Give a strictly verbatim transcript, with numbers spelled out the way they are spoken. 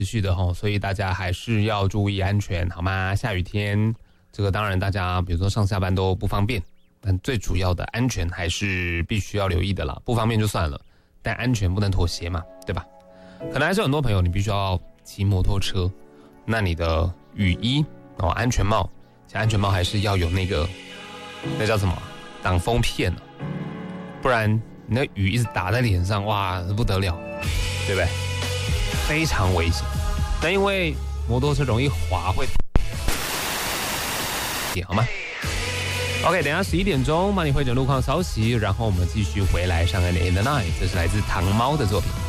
持续的吼，所以大家还是要注意安全，好吗？下雨天，这个当然大家比如说上下班都不方便，但最主要的安全还是必须要留意的啦。不方便就算了，但安全不能妥协嘛，对吧？可能还是有很多朋友你必须要骑摩托车，那你的雨衣哦、安全帽，其实安全帽还是要有那个那叫什么挡风片、啊、不然你那雨一直打在脸上，哇，不得了，对不对？非常危险。但因为摩托车容易滑，会好吗 ？OK， 等一下十一点钟帮你汇整路况消息，然后我们继续回来上岸的 In the Night， 这是来自糖猫的作品。